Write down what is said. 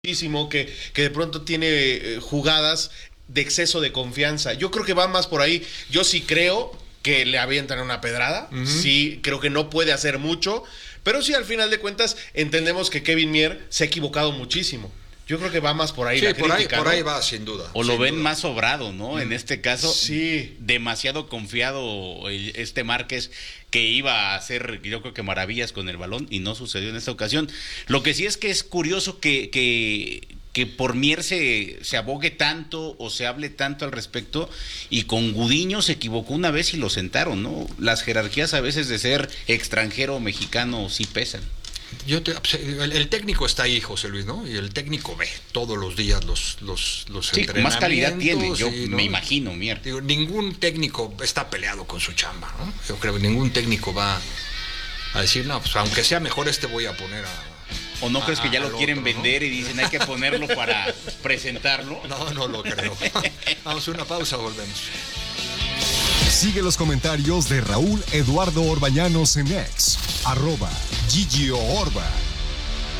muchísimo, que de pronto tiene jugadas de exceso de confianza. Yo creo que va más por ahí. Yo sí creo que le avientan una pedrada. Sí, creo que no puede hacer mucho. Pero sí, al final de cuentas, entendemos que Kevin Mier se ha equivocado muchísimo. Yo creo que va más por ahí Sí, la por crítica, por ¿no? ahí va, sin duda. O lo sin ven duda. más sobrado, ¿no? En este caso, Sí. demasiado confiado este Márquez, que iba a hacer, yo creo que maravillas con el balón, y no sucedió en esta ocasión. Lo que sí es que es curioso que por Mier se abogue tanto o se hable tanto al respecto, y con Gudiño se equivocó una vez y lo sentaron, ¿no? Las jerarquías a veces de ser extranjero o mexicano sí pesan. El técnico está ahí, José Luis, ¿no? Y el técnico ve todos los días los Sí, más calidad tiene, yo ¿no? me imagino, Mier. Digo, ningún técnico está peleado con su chamba, ¿no? Yo creo que ningún técnico va a decir, no, pues aunque sea mejor voy a poner ¿O no crees que ya lo al quieren otro, ¿no? vender y dicen hay que ponerlo para presentarlo? No lo creo. Vamos a una pausa, volvemos. Sigue los comentarios de Raúl Eduardo Orbañanos en X, @GigioOrba.